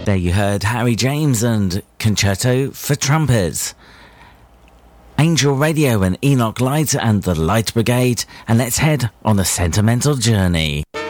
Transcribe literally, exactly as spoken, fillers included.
There you heard Harry James and Concerto for Trumpet. Angel Radio and Enoch Light and the Light Brigade, and let's head on a sentimental journey.